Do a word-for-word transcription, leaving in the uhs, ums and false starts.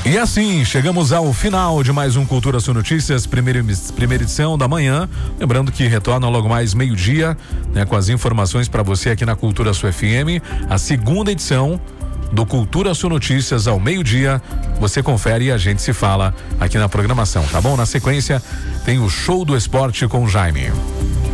E assim, chegamos ao final de mais um Cultura Sul Notícias, primeira, primeira edição da manhã. Lembrando que retorna logo mais meio-dia, né, com as informações para você aqui na Cultura Sul F M. A segunda edição do Cultura Sul Notícias ao meio-dia. Você confere e a gente se fala aqui na programação, tá bom? Na sequência, tem o Show do Esporte com o Jaime.